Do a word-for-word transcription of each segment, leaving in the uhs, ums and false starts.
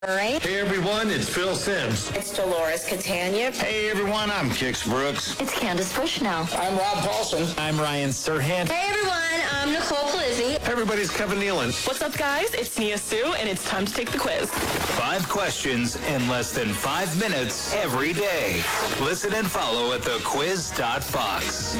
All right. Hey everyone, it's Phil Sims. It's Dolores Catania. Hey everyone, I'm Kix Brooks. It's Candace Bushnell. I'm Rob Paulson. I'm Ryan Serhant. Hey everyone, I'm Nicole Polizzi. Hey everybody's Kevin Nealon. What's up guys, it's Nia Sue and it's time to take the quiz. Five questions in less than five minutes every day. Listen and follow at the quiz dot fox.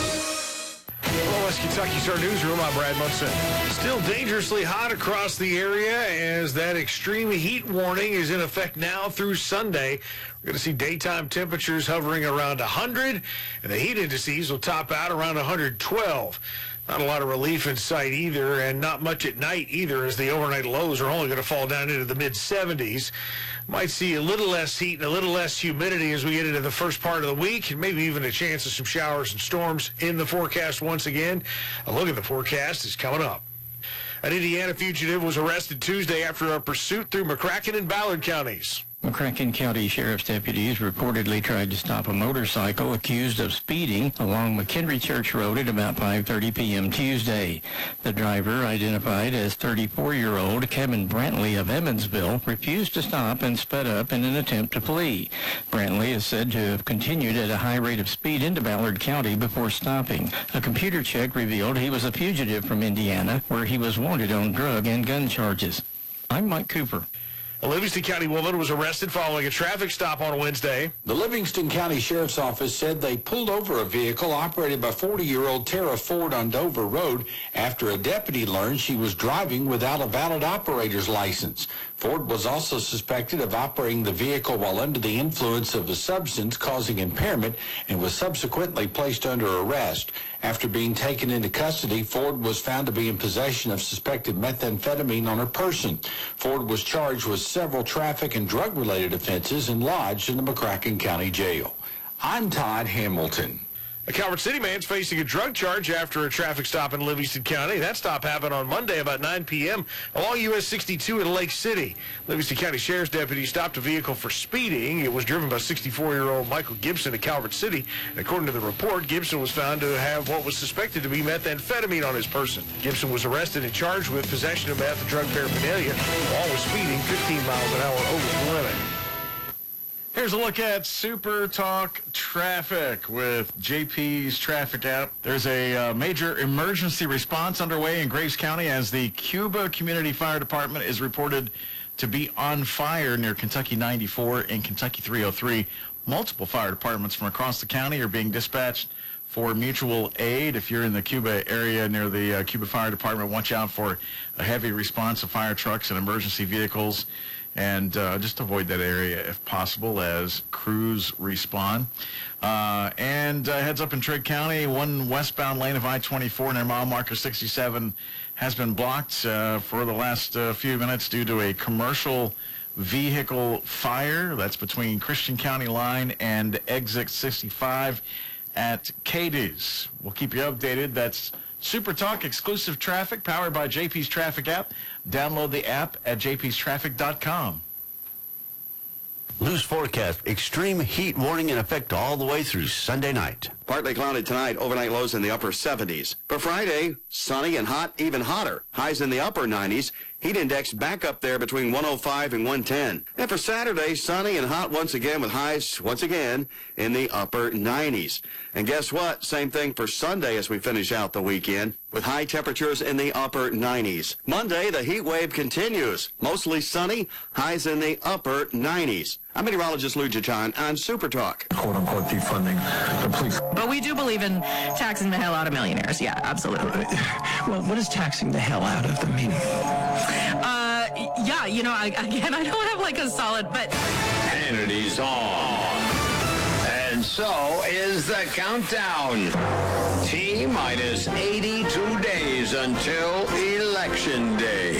Hello, West Kentucky Star Newsroom. I'm Brad Munson. Still dangerously hot across the area as that extreme heat warning is in effect now through Sunday. We're going to see daytime temperatures hovering around one hundred, and the heat indices will top out around one hundred twelve. Not a lot of relief in sight either, and not much at night either, as the overnight lows are only going to fall down into the mid seventies. Might see a little less heat and a little less humidity as we get into the first part of the week, and maybe even a chance of some showers and storms in the forecast once again. A look at the forecast is coming up. An Indiana fugitive was arrested Tuesday after a pursuit through McCracken and Ballard counties. McCracken County Sheriff's deputies reportedly tried to stop a motorcycle accused of speeding along McHenry Church Road at about five thirty p.m. Tuesday. The driver, identified as thirty-four-year-old Kevin Brantley of Evansville, refused to stop and sped up in an attempt to flee. Brantley is said to have continued at a high rate of speed into Ballard County before stopping. A computer check revealed he was a fugitive from Indiana, where he was wanted on drug and gun charges. I'm Mike Cooper. A Livingston County woman was arrested following a traffic stop on Wednesday. The Livingston County Sheriff's Office said they pulled over a vehicle operated by forty-year-old Tara Ford on Dover Road after a deputy learned she was driving without a valid operator's license. Ford was also suspected of operating the vehicle while under the influence of a substance causing impairment and was subsequently placed under arrest. After being taken into custody, Ford was found to be in possession of suspected methamphetamine on her person. Ford was charged with several traffic and drug-related offenses and lodged in the McCracken County Jail. I'm Todd Hamilton. A Calvert City man's facing a drug charge after a traffic stop in Livingston County. That stop happened on Monday about nine p.m. along U S sixty-two in Lake City. Livingston County Sheriff's deputy stopped a vehicle for speeding. It was driven by sixty-four-year-old Michael Gibson of Calvert City. And according to the report, Gibson was found to have what was suspected to be methamphetamine on his person. Gibson was arrested and charged with possession of meth and drug paraphernalia, along with speeding fifteen miles an hour over the limit. Here's a look at Super Talk traffic with J P's Traffic app. There's a uh, major emergency response underway in Graves County as the Cuba Community Fire Department is reported to be on fire near Kentucky ninety-four and Kentucky three oh three. Multiple fire departments from across the county are being dispatched for mutual aid. If you're in the Cuba area near the uh, Cuba Fire Department, watch out for a heavy response of fire trucks and emergency vehicles. And uh, just avoid that area if possible as crews respond. Uh, and uh, heads up in Trigg County, one westbound lane of I twenty-four near mile marker sixty-seven has been blocked uh, for the last uh, few minutes due to a commercial vehicle fire. That's between Christian County line and exit sixty-five at Cadiz. We'll keep you updated. That's Super Talk exclusive traffic powered by J P's Traffic app. Download the app at j p s traffic dot com. Loose forecast. Extreme heat warning in effect all the way through Sunday night. Partly cloudy tonight, overnight lows in the upper seventies. For Friday, sunny and hot, even hotter. Highs in the upper nineties. Heat index back up there between one oh five and one ten. And for Saturday, sunny and hot once again with highs once again in the upper nineties. And guess what? Same thing for Sunday as we finish out the weekend with high temperatures in the upper nineties. Monday, the heat wave continues. Mostly sunny, highs in the upper nineties. I'm meteorologist Lou Jachan on Super Talk. Quote-unquote defunding the police. But we do believe in taxing the hell out of millionaires. Yeah, absolutely. Well, what does taxing the hell out of them mean? Uh, yeah, you know, I, again, I don't have like a solid, but... Hannity's on. And so is the countdown. T minus eighty-two days until Election Day.